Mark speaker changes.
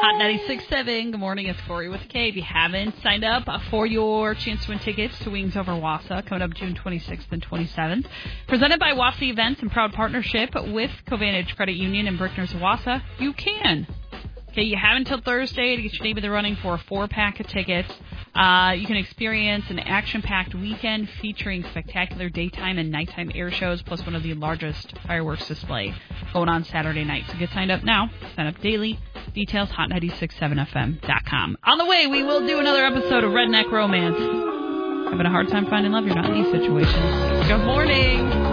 Speaker 1: Hot 96.7. Good morning. It's Corey with K. If you haven't signed up for your chance to win tickets to Wings Over Wausau, coming up June 26th and 27th. Presented by Wausau Events in proud partnership with Covantage Credit Union and Brickner's Wausau, you can. Okay, you have until Thursday to get your name in the running for a 4-pack of tickets. You can experience an action-packed weekend featuring spectacular daytime and nighttime air shows, plus one of the largest fireworks display going on Saturday night. So get signed up now. Sign up daily. Details, hot967fm.com. On the way, we will do another episode of Redneck Romance. Having a hard time finding love? You're not in these situations. Good morning.